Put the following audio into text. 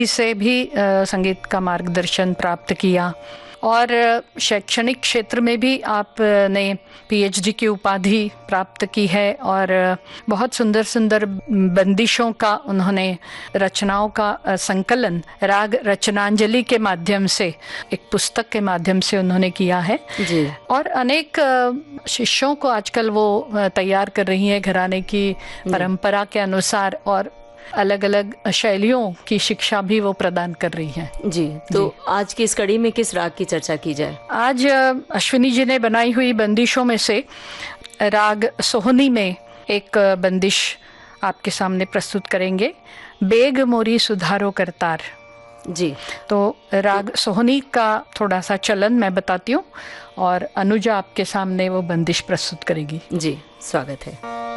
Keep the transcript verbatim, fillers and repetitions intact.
से भी अ, संगीत का मार्गदर्शन प्राप्त किया और शैक्षणिक क्षेत्र में भी आपने पीएचडी की उपाधि प्राप्त की है और बहुत सुंदर सुंदर बंदिशों का उन्होंने रचनाओं का संकलन राग रचनांजलि के माध्यम से एक पुस्तक के माध्यम से उन्होंने किया है जी। और अनेक शिष्यों को आजकल वो तैयार कर रही हैं घराने की परंपरा के अनुसार और अलग अलग शैलियों की शिक्षा भी वो प्रदान कर रही हैं। जी, तो जी। आज की इस कड़ी में किस राग की चर्चा की जाए? आज अश्विनी जी ने बनाई हुई बंदिशों में से राग सोहनी में एक बंदिश आपके सामने प्रस्तुत करेंगे, बेग मोरी सुधारो करतार। जी, तो राग सोहनी का थोड़ा सा चलन मैं बताती हूँ और अनुजा आपके सामने वो बंदिश प्रस्तुत करेगी। जी, स्वागत है।